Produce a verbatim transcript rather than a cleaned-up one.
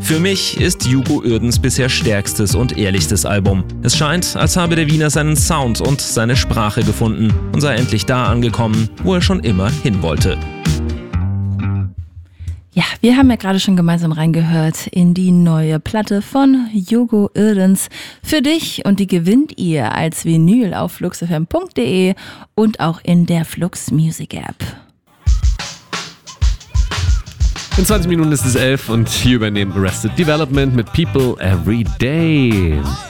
Für mich ist Hugo Uerdens bisher stärkstes und ehrlichstes Album. Es scheint, als habe der Wiener seinen Sound und seine Sprache gefunden und sei endlich da angekommen, wo er schon immer hin wollte. Ja, wir haben ja gerade schon gemeinsam reingehört in die neue Platte von Hugo Uerdens für dich und die gewinnt ihr als Vinyl auf flux f m punkt d e und auch in der Flux Music App. In zwanzig Minuten ist es elf und hier übernehmen Arrested Development mit People Every Day.